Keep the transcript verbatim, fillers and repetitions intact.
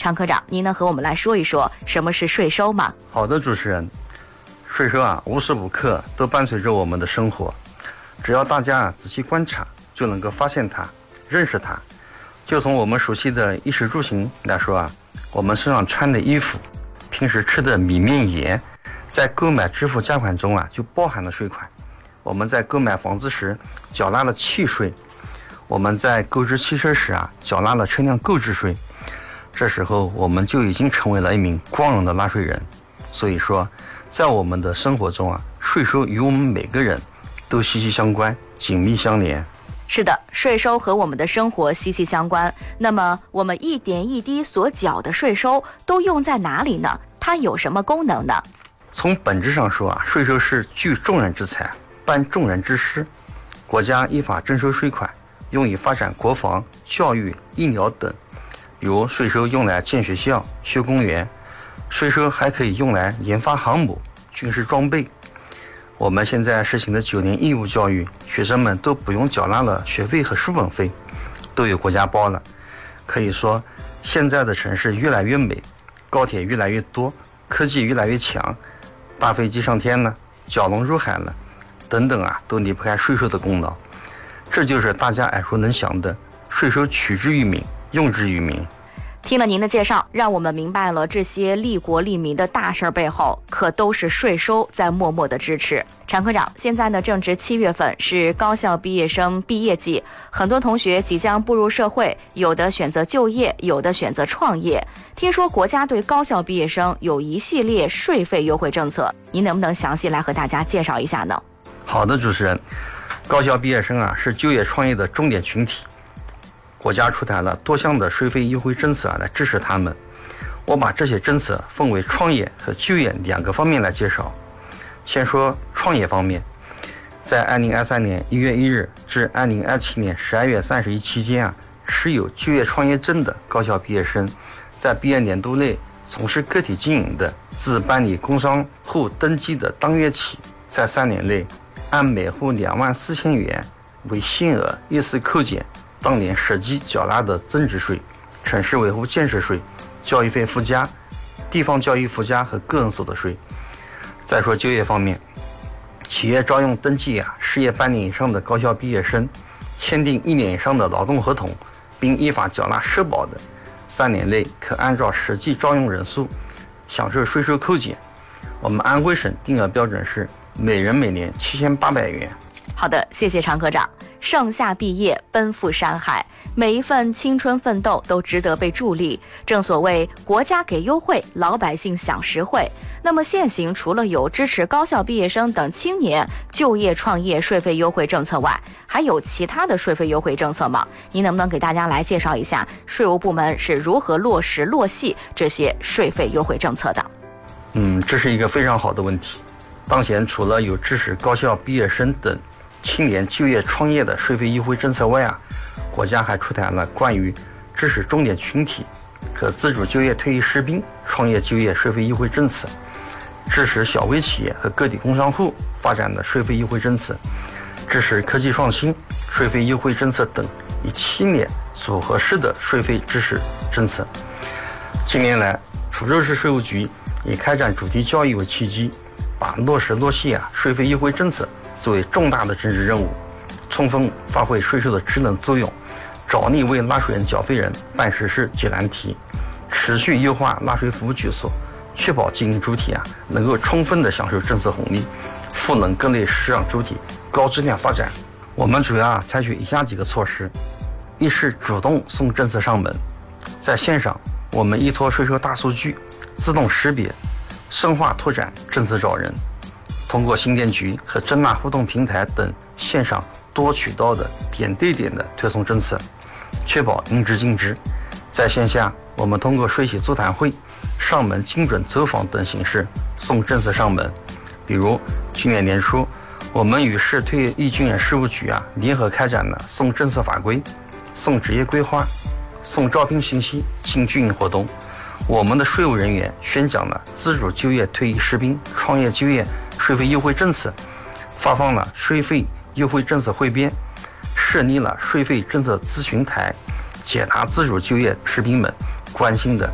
常科长，您能和我们来说一说什么是税收吗？ 好的，主持人，税收啊，无时无刻都伴随着我们的生活，只要大家仔细观察，就能够发现它、认识它。就从我们熟悉的衣食住行来说啊，我们身上穿的衣服，平时吃的米面盐，在购买支付价款中啊，就包含了税款。我们在购买房子时缴纳了契税，我们在购置汽车时啊，缴纳了车辆购置税。这时候我们就已经成为了一名光荣的纳税人。所以说，在我们的生活中啊，税收与我们每个人都息息相关，紧密相连。 是的，税收和我们的生活息息相关。那么我们一点一滴所缴的税收都用在哪里呢？它有什么功能呢？ 从本质上说啊，税收是聚众人之财，办众人之事。国家依法征收税款，用以发展国防、教育、医疗等。比如税收用来建学校、修公园，税收还可以用来研发航母、军事装备。我们现在实行的九年义务教育，学生们都不用缴纳了学费和书本费，都有国家包了。可以说，现在的城市越来越美，高铁越来越多，科技越来越强，大飞机上天了，蛟龙入海了，等等啊，都离不开税收的功劳。这就是大家耳熟能详的税收取之于民，用之于民。 听了您的介绍，让我们明白了这些利国利民的大事背后，可都是税收在默默的支持。常科长，现在呢正值七月份，是高校毕业生毕业季，很多同学即将步入社会，有的选择就业，有的选择创业。听说国家对高校毕业生有一系列税费优惠政策，您能不能详细来和大家介绍一下呢？ 好的，主持人，高校毕业生啊是就业创业的重点群体。国家出台了多项的税费优惠政策来支持他们。我把这些政策分为创业和就业两个方面来介绍。先说创业方面，在二零二三年一月一日至二零二七年十二月三十一期间啊，持有就业创业证的高校毕业生，在毕业年度内从事个体经营的，自办理工商户登记的当月起，在三年内按每户两万四千元为限额依次扣减当年实际缴纳的增值税、城市维护建设税、教育费附加、地方教育附加和个人所得税。再说就业方面，企业招用登记啊，事业半年以上的高校毕业生，签订一年以上的劳动合同，并依法缴纳社保的，三年内可按照实际招用人数享受税收扣减。我们安徽省定额标准是每人每年七千八百元。 好的，谢谢常科长。盛夏毕业，奔赴山海，每一份青春奋斗都值得被助力。正所谓国家给优惠，老百姓享实惠。那么现行除了有支持高校毕业生等青年就业创业税费优惠政策外，还有其他的税费优惠政策吗？您能不能给大家来介绍一下税务部门是如何落实落细这些税费优惠政策的？ 嗯，这是一个非常好的问题。当前除了有支持高校毕业生等青年就业创业的税费优惠政策外啊，国家还出台了关于支持重点群体和自主就业退役士兵创业就业税费优惠政策，支持小微企业和个体工商户发展的税费优惠政策，支持科技创新税费优惠政策等一系列组合式的税费支持政策。近年来，滁州市税务局以开展主题教育为契机，把落实落细啊税费优惠政策作为重大的政治任务，充分发挥税收的职能作用，着力为纳税人缴费人办实事解难题，持续优化纳税服务举措，确保经营主体啊能够充分的享受政策红利，赋能各类市场主体高质量发展。我们主要啊采取以下几个措施：一是主动送政策上门，在线上我们依托税收大数据，自动识别、深化拓展政策找人。通过新电局和征纳互动平台等线上多渠道的点对点的推送政策，确保应知尽知。在线下，我们通过税企座谈会、上门精准走访等形式送政策上门。比如去年年初，我们与市退役军人事务局啊联合开展了送政策法规、送职业规划、送招聘信息新军营活动。我们的税务人员宣讲了自主就业退役士兵创业就业税费优惠政策，发放了税费优惠政策汇编，设立了税费政策咨询台，解答自主就业士兵们关心的